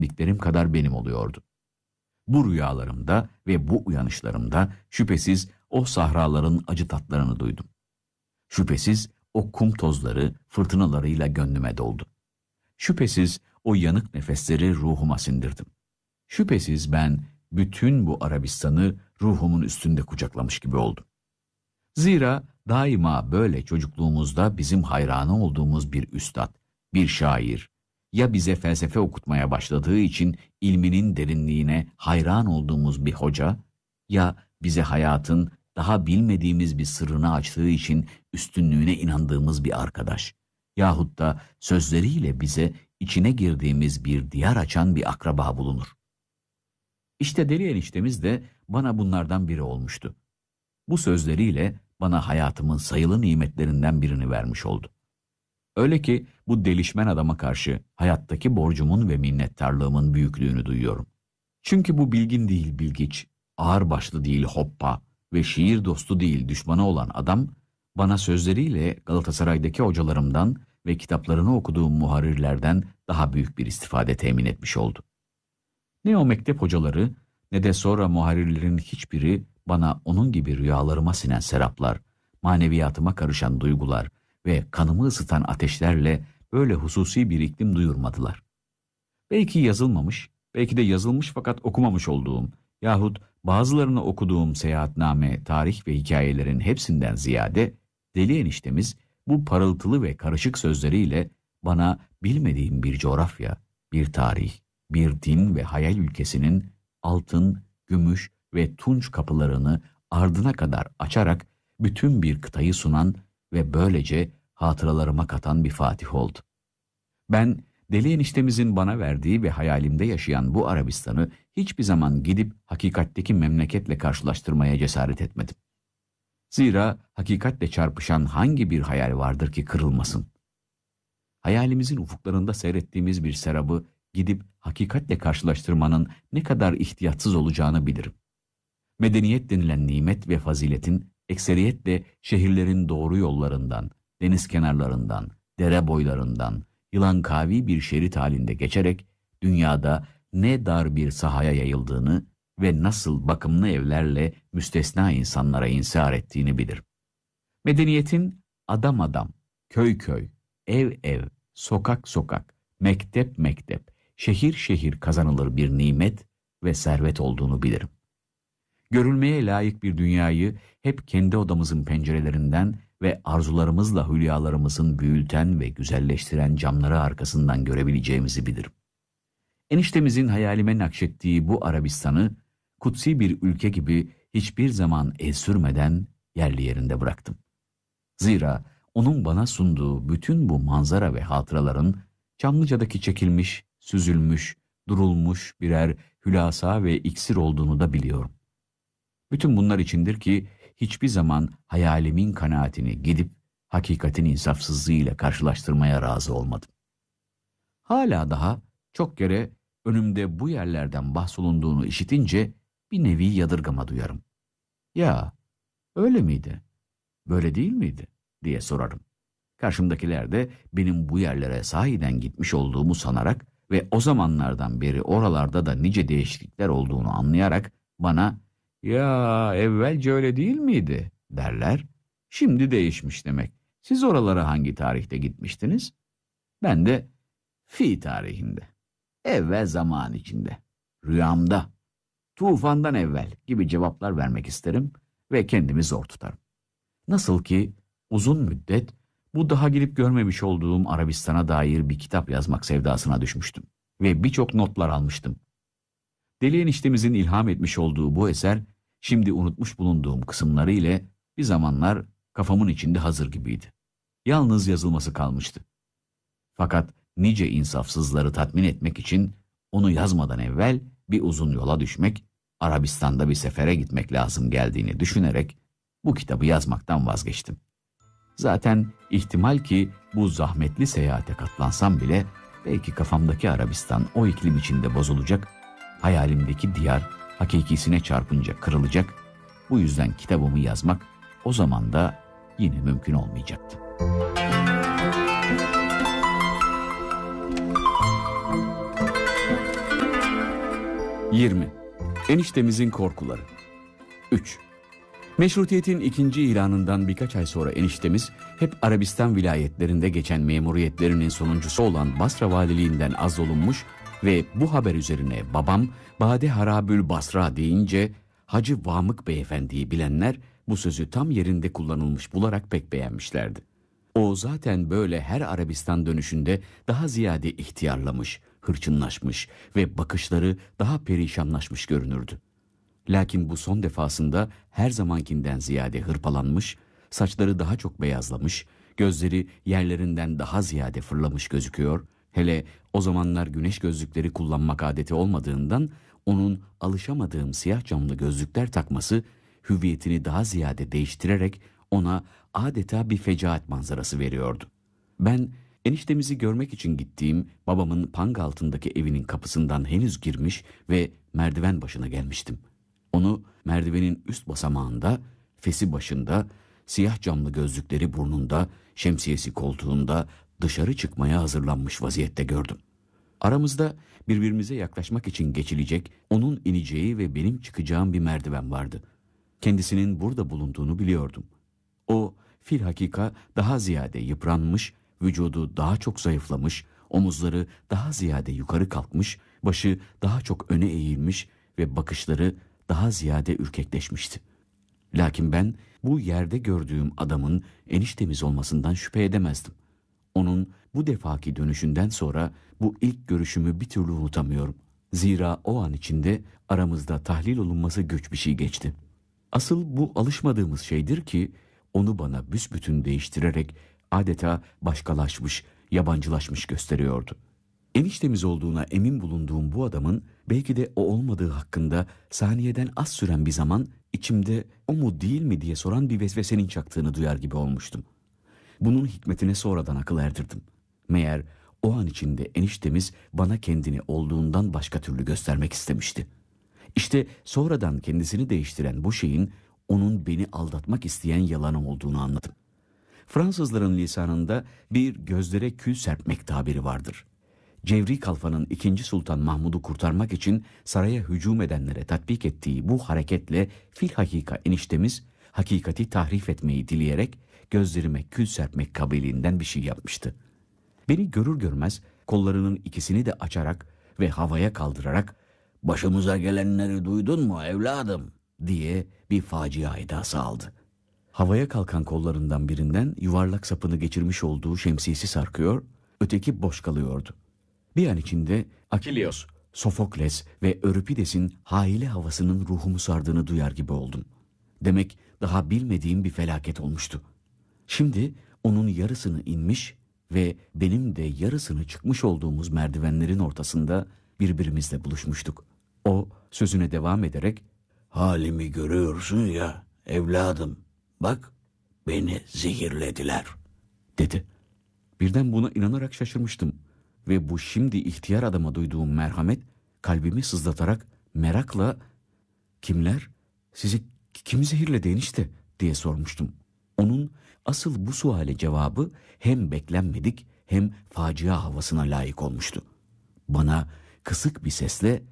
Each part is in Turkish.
diklerim kadar benim oluyordu. Bu rüyalarımda ve bu uyanışlarımda şüphesiz o sahraların acı tatlarını duydum. Şüphesiz o kum tozları fırtınalarıyla gönlüme doldu. Şüphesiz o yanık nefesleri ruhuma sindirdim. Şüphesiz ben bütün bu Arabistan'ı ruhumun üstünde kucaklamış gibi oldum. Zira daima böyle çocukluğumuzda bizim hayranı olduğumuz bir üstad, bir şair, ya bize felsefe okutmaya başladığı için ilminin derinliğine hayran olduğumuz bir hoca, ya bize hayatın daha bilmediğimiz bir sırrını açtığı için üstünlüğüne inandığımız bir arkadaş, yahut da sözleriyle bize içine girdiğimiz bir diyar açan bir akraba bulunur. İşte Deli Eniştemiz de bana bunlardan biri olmuştu. Bu sözleriyle bana hayatımın sayılı nimetlerinden birini vermiş oldu. Öyle ki bu delişmen adama karşı hayattaki borcumun ve minnettarlığımın büyüklüğünü duyuyorum. Çünkü bu bilgin değil bilgiç, ağırbaşlı değil hoppa ve şiir dostu değil düşmanı olan adam, bana sözleriyle Galatasaray'daki hocalarımdan ve kitaplarını okuduğum muharrirlerden daha büyük bir istifade temin etmiş oldu. Ne o mektep hocaları ne de sonra muharrirlerin hiçbiri bana onun gibi rüyalarıma sinen seraplar, maneviyatıma karışan duygular ve kanımı ısıtan ateşlerle böyle hususi bir iklim duyurmadılar. Belki yazılmamış, belki de yazılmış fakat okumamış olduğum yahut bazılarını okuduğum seyahatname, tarih ve hikayelerin hepsinden ziyade Deli Eniştemiz bu parıltılı ve karışık sözleriyle bana bilmediğim bir coğrafya, bir tarih, bir din ve hayal ülkesinin altın, gümüş ve tunç kapılarını ardına kadar açarak bütün bir kıtayı sunan ve böylece hatıralarıma katan bir fatih oldu. Ben Deli Eniştemizin bana verdiği ve hayalimde yaşayan bu Arabistan'ı hiçbir zaman gidip hakikatteki memleketle karşılaştırmaya cesaret etmedim. Zira hakikatle çarpışan hangi bir hayal vardır ki kırılmasın? Hayalimizin ufuklarında seyrettiğimiz bir serabı gidip hakikatle karşılaştırmanın ne kadar ihtiyatsız olacağını bilirim. Medeniyet denilen nimet ve faziletin ekseriyetle şehirlerin doğru yollarından, deniz kenarlarından, dere boylarından, yılankavi bir şerit halinde geçerek dünyada ne dar bir sahaya yayıldığını ve nasıl bakımlı evlerle müstesna insanlara insar ettiğini bilirim. Medeniyetin adam adam, köy köy, ev ev, sokak sokak, mektep mektep, şehir şehir kazanılır bir nimet ve servet olduğunu bilirim. Görülmeye layık bir dünyayı hep kendi odamızın pencerelerinden ve arzularımızla hülyalarımızın büyülten ve güzelleştiren camları arkasından görebileceğimizi bilirim. Eniştemizin hayalime nakşettiği bu Arabistan'ı kutsi bir ülke gibi hiçbir zaman el sürmeden yerli yerinde bıraktım. Zira onun bana sunduğu bütün bu manzara ve hatıraların Çamlıca'daki çekilmiş, süzülmüş, durulmuş birer hülasa ve iksir olduğunu da biliyorum. Bütün bunlar içindir ki hiçbir zaman hayalimin kanaatini gidip hakikatin insafsızlığıyla karşılaştırmaya razı olmadım. Hala daha çok kere önümde bu yerlerden bahsolunduğunu işitince bir nevi yadırgama duyarım. Ya öyle miydi? Böyle değil miydi? Diye sorarım. Karşımdakiler de benim bu yerlere sahiden gitmiş olduğumu sanarak ve o zamanlardan beri oralarda da nice değişiklikler olduğunu anlayarak bana "Ya evvelce öyle değil miydi?" derler. "Şimdi değişmiş demek. Siz oralara hangi tarihte gitmiştiniz?" Ben de fi tarihinde, evvel zaman içinde, rüyamda, tufandan evvel gibi cevaplar vermek isterim ve kendimi zor tutarım. Nasıl ki uzun müddet bu daha gidip görmemiş olduğum Arabistan'a dair bir kitap yazmak sevdasına düşmüştüm ve birçok notlar almıştım. Deli Eniştemizin ilham etmiş olduğu bu eser, şimdi unutmuş bulunduğum kısımları ile bir zamanlar kafamın içinde hazır gibiydi. Yalnız yazılması kalmıştı. Fakat nice insafsızları tatmin etmek için onu yazmadan evvel bir uzun yola düşmek, Arabistan'da bir sefere gitmek lazım geldiğini düşünerek bu kitabı yazmaktan vazgeçtim. Zaten ihtimal ki bu zahmetli seyahate katlansam bile belki kafamdaki Arabistan o iklim içinde bozulacak, hayalimdeki diyar hakikisine çarpınca kırılacak, bu yüzden kitabımı yazmak o zaman da yine mümkün olmayacaktı. 20. Eniştemizin korkuları. 3. Meşrutiyetin ikinci ilanından birkaç ay sonra eniştemiz hep Arabistan vilayetlerinde geçen memuriyetlerinin sonuncusu olan Basra valiliğinden azdolunmuş ve bu haber üzerine babam Bade Harabül Basra deyince Hacı Vamık Beyefendi'yi bilenler bu sözü tam yerinde kullanılmış bularak pek beğenmişlerdi. O zaten böyle her Arabistan dönüşünde daha ziyade ihtiyarlamış, hırçınlaşmış ve bakışları daha perişanlaşmış görünürdü. Lakin bu son defasında her zamankinden ziyade hırpalanmış, saçları daha çok beyazlamış, gözleri yerlerinden daha ziyade fırlamış gözüküyor. Hele o zamanlar güneş gözlükleri kullanmak adeti olmadığından onun alışamadığım siyah camlı gözlükler takması hüviyetini daha ziyade değiştirerek ona adeta bir fecaat manzarası veriyordu. Ben eniştemizi görmek için gittiğim babamın pang altındaki evinin kapısından henüz girmiş ve merdiven başına gelmiştim. Onu merdivenin üst basamağında, fesi başında, siyah camlı gözlükleri burnunda, şemsiyesi koltuğunda dışarı çıkmaya hazırlanmış vaziyette gördüm. Aramızda birbirimize yaklaşmak için geçilecek, onun ineceği ve benim çıkacağım bir merdiven vardı. Kendisinin burada bulunduğunu biliyordum. O filhakika daha ziyade yıpranmış, vücudu daha çok zayıflamış, omuzları daha ziyade yukarı kalkmış, başı daha çok öne eğilmiş ve bakışları daha ziyade ürkekleşmişti. Lakin ben bu yerde gördüğüm adamın eniştemiz olmasından şüphe edemezdim. Onun bu defaki dönüşünden sonra bu ilk görüşümü bir türlü unutamıyorum. Zira o an içinde aramızda tahlil olunması güç bir şey geçti. Asıl bu alışmadığımız şeydir ki onu bana büsbütün değiştirerek adeta başkalaşmış, yabancılaşmış gösteriyordu. Eniştemiz olduğuna emin bulunduğum bu adamın belki de o olmadığı hakkında saniyeden az süren bir zaman içimde o mu değil mi diye soran bir vesvesenin çaktığını duyar gibi olmuştum. Bunun hikmetine sonradan akıl erdirdim. Meğer o an içinde eniştemiz bana kendini olduğundan başka türlü göstermek istemişti. İşte sonradan kendisini değiştiren bu şeyin onun beni aldatmak isteyen yalanı olduğunu anladım. Fransızların lisanında bir gözlere kül serpmek tabiri vardır. Cevri Kalfa'nın 2. Sultan Mahmud'u kurtarmak için saraya hücum edenlere tatbik ettiği bu hareketle filhakika eniştemiz hakikati tahrif etmeyi dileyerek gözlerime kül serpmek kabiliğinden bir şey yapmıştı. Beni görür görmez kollarının ikisini de açarak ve havaya kaldırarak "Başımıza gelenleri duydun mu evladım?" diye bir facia edası aldı. Havaya kalkan kollarından birinden yuvarlak sapını geçirmiş olduğu şemsiyesi sarkıyor, öteki boş kalıyordu. Bir an içinde Akilios, Sofokles ve Öripides'in haile havasının ruhumu sardığını duyar gibi oldum. Demek daha bilmediğim bir felaket olmuştu. Şimdi onun yarısını inmiş ve benim de yarısını çıkmış olduğumuz merdivenlerin ortasında birbirimizle buluşmuştuk. O sözüne devam ederek "Halimi görüyorsun ya evladım, bak beni zehirlediler," dedi. Birden buna inanarak şaşırmıştım ve bu şimdi ihtiyar adama duyduğum merhamet kalbimi sızlatarak merakla "Kimler? Sizi kim zehirledi enişte?" diye sormuştum. Onun asıl bu suale cevabı hem beklenmedik hem facia havasına layık olmuştu. Bana kısık bir sesle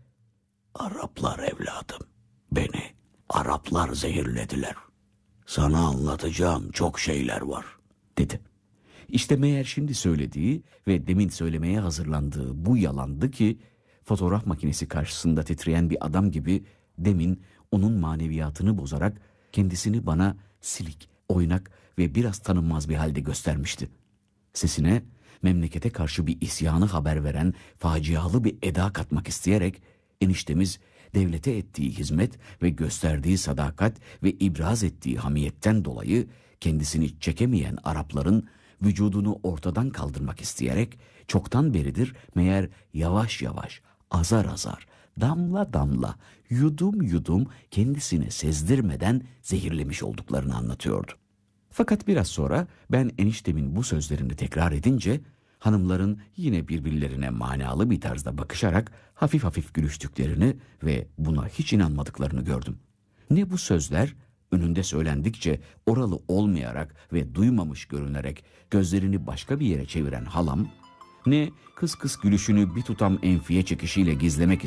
"Araplar evladım, beni Araplar zehirlediler. Sana anlatacağım çok şeyler var," dedi. İşte meğer şimdi söylediği ve demin söylemeye hazırlandığı bu yalandı ki fotoğraf makinesi karşısında titreyen bir adam gibi demin onun maneviyatını bozarak kendisini bana silik, oynak ve biraz tanınmaz bir halde göstermişti. Sesine memlekete karşı bir isyanı haber veren facialı bir eda katmak isteyerek eniştemiz devlete ettiği hizmet ve gösterdiği sadakat ve ibraz ettiği hamiyetten dolayı kendisini çekemeyen Arapların vücudunu ortadan kaldırmak isteyerek çoktan beridir meğer yavaş yavaş, azar azar, damla damla, yudum yudum kendisine sezdirmeden zehirlemiş olduklarını anlatıyordu. Fakat biraz sonra ben eniştemin bu sözlerini tekrar edince hanımların yine birbirlerine manalı bir tarzda bakışarak hafif hafif gülüştüklerini ve buna hiç inanmadıklarını gördüm. Ne bu sözler önünde söylendikçe oralı olmayarak ve duymamış görünerek gözlerini başka bir yere çeviren halam, ne kıs kıs gülüşünü bir tutam enfiye çekişiyle gizlemek